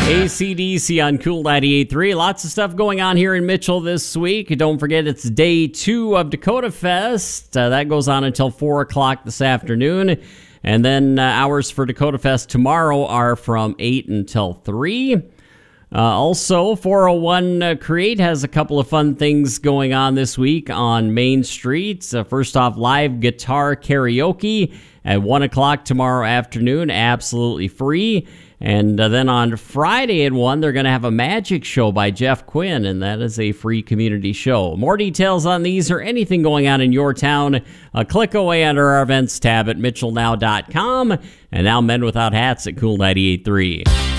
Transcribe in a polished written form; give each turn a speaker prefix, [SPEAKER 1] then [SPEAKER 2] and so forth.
[SPEAKER 1] AC/DC on Cool 98.3. Lots of stuff going on here in Mitchell this week. Don't forget, it's day 2 of Dakota Fest. That goes on until 4 o'clock this afternoon. And then hours for Dakota Fest tomorrow are from 8 until 3. Also, 401 Create has a couple of fun things going on this week on Main Street. First off, live guitar karaoke at 1 o'clock tomorrow afternoon, absolutely free. And then on Friday at 1, they're going to have a magic show by Jeff Quinn, and that is a free community show. More details on these or anything going on in your town, click away under our events tab at mitchellnow.com. And now Men Without Hats at Cool 98.3.